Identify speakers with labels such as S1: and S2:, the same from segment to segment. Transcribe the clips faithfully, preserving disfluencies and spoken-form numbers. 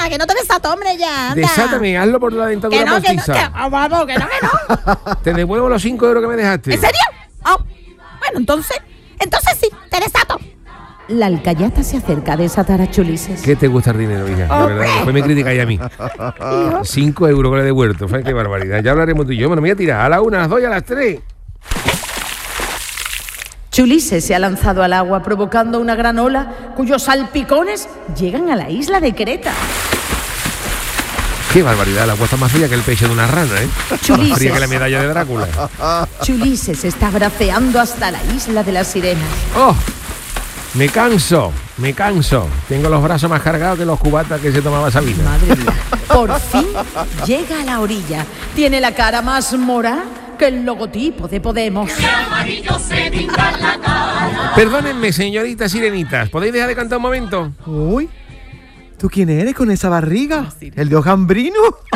S1: que no te desato, hombre, ya. Anda.
S2: Desátame, hazlo por la dentadura
S1: Que no, que no,
S2: postiza.
S1: que, oh, vamos, que no, que no.
S2: Te devuelvo los cinco euros que me dejaste.
S1: ¿En serio? Oh, bueno, entonces, entonces sí, te desato. La alcayata se acerca a desatar a Chulises.
S2: ¿Qué te gusta el dinero, hija? De
S1: ¡Hombre!
S2: verdad, después me criticáis a mí. Cinco euros que le he devuelto. Fue, qué barbaridad. Ya hablaremos tú y yo. Me lo voy a tirar a la una, a las dos y a las tres.
S1: Chulises se ha lanzado al agua provocando una gran ola cuyos salpicones llegan a la isla de Creta.
S2: Qué barbaridad. La agua está más fría que el pecho de una rana, ¿eh?
S1: Chulises.
S2: Más fría que la medalla de Drácula.
S1: Chulises está braceando hasta la isla de las sirenas.
S2: ¡Oh! Me canso, me canso. Tengo los brazos más cargados que los cubatas que se tomaba Sabina.
S1: Madre mía. Por fin llega a la orilla. Tiene la cara más morada que el logotipo de Podemos.
S2: Perdónenme, señoritas sirenitas. ¿Podéis dejar de cantar un momento?
S3: Uy, ¿tú quién eres con esa barriga? ¿El de Ojambrino?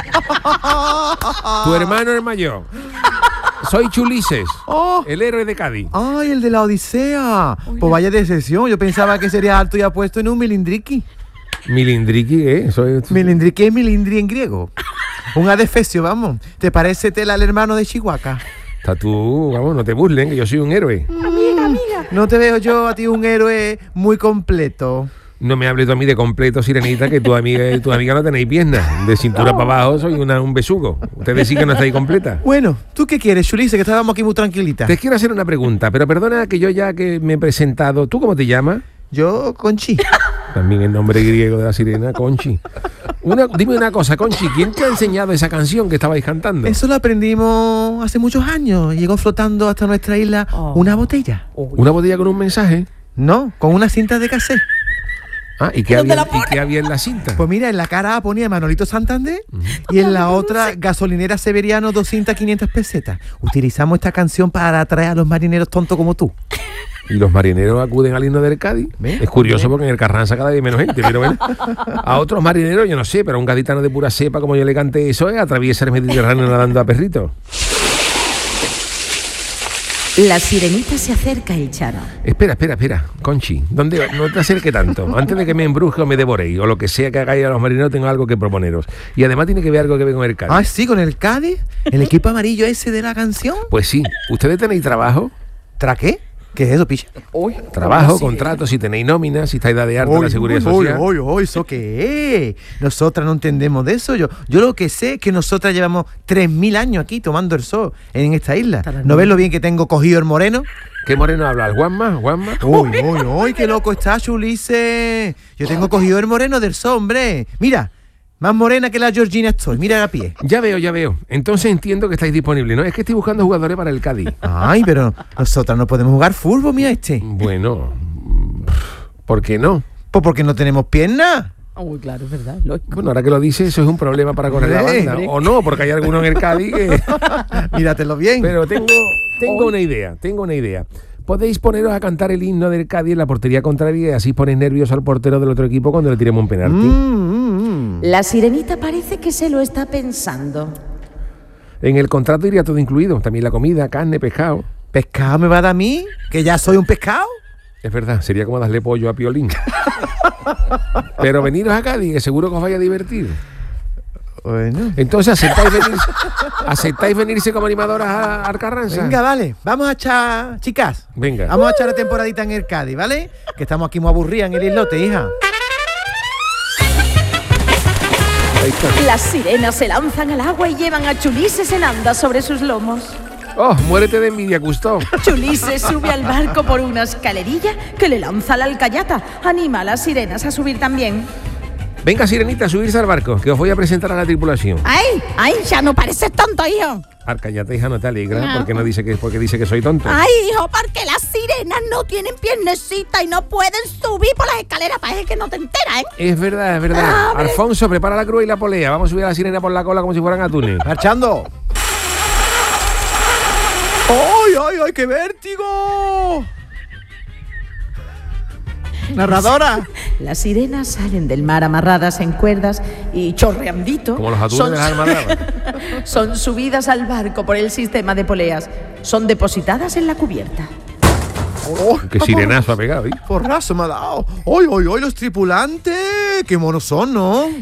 S2: Tu hermano es mayor. Soy Chulises,
S3: Oh.
S2: el héroe de Cádiz.
S3: ¡Ay, el de la Odisea! Pues vaya decepción, yo pensaba que sería alto y apuesto en un milindriki.
S2: Milindriki, ¿eh? Soy...
S3: Milindriki es milindri en griego. Un adefesio, vamos. ¿Te parece tela al hermano de Chihuahua?
S2: Está tú, vamos, no te burlen, que yo soy un héroe.
S1: Amiga, amiga.
S3: No te veo yo a ti un héroe muy completo.
S2: No me hables tú a mí de completo, sirenita, que tu amiga y tu amiga no tenéis piernas. De cintura para abajo soy una, un besugo. Ustedes sí que no estáis completa.
S3: Bueno, ¿tú qué quieres, Chulises? Que estábamos aquí muy tranquilitas.
S2: Te quiero hacer una pregunta, pero perdona que yo ya que me he presentado. ¿Tú cómo te llamas?
S3: Yo, Conchi.
S2: También el nombre griego de la sirena, Conchi. Una, dime una cosa, Conchi, ¿quién te ha enseñado esa canción que estabais cantando?
S3: Eso lo aprendimos hace muchos años. Llegó flotando hasta nuestra isla
S1: Oh.
S3: una botella.
S2: ¿Una botella con un mensaje?
S3: No, con una cinta de cassette.
S2: Ah, ¿y qué,
S1: ¿Dónde
S2: había,
S1: la pone?
S2: ¿y qué había en la cinta?
S3: Pues mira, en la cara A ponía Manolito Santander y en la otra Gasolinera Severiano doscientas, quinientas pesetas. Utilizamos esta canción para atraer a los marineros tontos como tú.
S2: Y los marineros acuden al himno del Cádiz.
S3: ¿Ve?
S2: Es curioso porque en el Carranza cada vez hay menos gente, pero bueno. A otros marineros, yo no sé, pero a un gaditano de pura cepa, como yo le canté eso, es atraviesa el Mediterráneo nadando a perritos.
S1: La sirenita se acerca el Chano.
S2: Espera, espera, espera, Conchi, ¿dónde? No te acerques tanto. Antes de que me embruje o me devoréis, o lo que sea que hagáis a los marineros, tengo algo que proponeros. Y además tiene que ver algo que ver con el Cádiz.
S3: Ah, sí, con el Cádiz, el equipo amarillo ese de la canción.
S2: Pues sí, ¿ustedes tenéis trabajo?
S3: ¿Tra qué? ¿Qué es eso, picha?
S2: Trabajo, contrato, si tenéis nóminas, si estáis de alta en la seguridad
S3: uy,
S2: social.
S3: uy, uy, ¿eso qué es? Nosotras no entendemos de eso. Yo, yo lo que sé es que nosotras llevamos tres mil años aquí tomando el sol en esta isla. ¿No ves lo bien que tengo cogido el moreno?
S2: ¿Qué moreno habla? ¿El Juanma? ¿Juanma?
S3: Uy, uy, uy, qué loco está, Chulises. Yo tengo cogido el moreno del sol, hombre. Mira, más morena que la Georgina estoy. Mira a pie.
S2: Ya veo, ya veo. Entonces entiendo que estáis disponibles, ¿no? Es que estoy buscando jugadores para el Cádiz.
S3: Ay, pero nosotras no podemos jugar fútbol, mira este.
S2: Bueno, ¿por qué no?
S3: Pues porque no tenemos piernas.
S1: Uy, claro, es verdad, lógico.
S2: Bueno, ahora que lo dices, eso es un problema para correr la
S3: Hombre,
S2: banda.
S3: hombre.
S2: O no, porque hay alguno en el Cádiz que...
S3: Míratelo bien.
S2: Pero tengo, tengo una idea, tengo una idea. Podéis poneros a cantar el himno del Cádiz en la portería contraria y así ponéis nervioso al portero del otro equipo cuando le tiremos un penalti.
S3: Mm, mm, mm.
S1: La sirenita parece que se lo está pensando.
S2: En el contrato iría todo incluido, también la comida, carne, pescado.
S3: ¿Pescado me va a dar a mí? ¿Que ya soy un pescado?
S2: Es verdad, sería como darle pollo a Piolín. Pero veniros a Cádiz, que seguro que os vaya a divertir.
S3: Bueno.
S2: Entonces, ¿aceptáis venirse, ¿aceptáis venirse como animadoras a, a Carranza?
S3: Venga, vale, vamos a echar, chicas.
S2: Venga.
S3: Vamos a echar la temporadita en el Cádiz, ¿vale? Que estamos aquí muy aburridas en el islote, hija.
S2: Ahí está.
S1: Las sirenas se lanzan al agua y llevan a Chulises en andas sobre sus lomos.
S2: Oh, muérete de envidia, Gusto.
S1: Chulises sube al barco por una escalerilla que le lanza la alcayata. Anima a las sirenas a subir también.
S2: Venga, sirenita, a subirse al barco, que os voy a presentar a la tripulación.
S1: ¡Ay! ¡Ay! Ya no pareces tonto, hijo.
S2: Arcayate, hija, no te alegra,
S1: No.
S2: porque no dice que porque dice que soy tonto.
S1: ¡Ay, hijo! Porque las sirenas no tienen piernecita y no pueden subir por las escaleras. Parece que no te enteras, ¿eh?
S2: Es verdad, es verdad.
S1: Ah, hombre.
S2: Alfonso, prepara la cruz y la polea. Vamos a subir a la sirena por la cola como si fueran atunes.
S3: ¡Marchando! ¡Ay, ay, ay, qué vértigo! Narradora.
S1: Las sirenas salen del mar amarradas en cuerdas y chorreandito.
S2: Como los atunes
S1: son,
S2: de las almadrabas.
S1: son subidas al barco por el sistema de poleas. Son depositadas en la cubierta.
S3: Oh,
S2: Qué sirenazo ha pegado, ¿eh?
S3: porrazo me ha dado. ¡Ay, ay, ay, los tripulantes! ¡Qué monos son, ¿no?